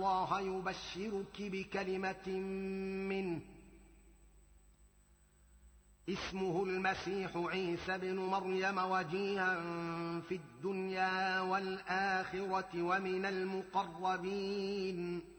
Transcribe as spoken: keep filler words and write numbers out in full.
الله يبشرك بكلمة منه اسمه المسيح عيسى بن مريم وجيها في الدنيا والآخرة ومن المقربين